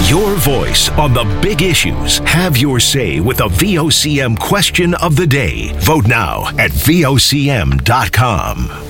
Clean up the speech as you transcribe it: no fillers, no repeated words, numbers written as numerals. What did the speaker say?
Your voice on the big issues. Have your say with the VOCM question of the day. Vote now at VOCM.com.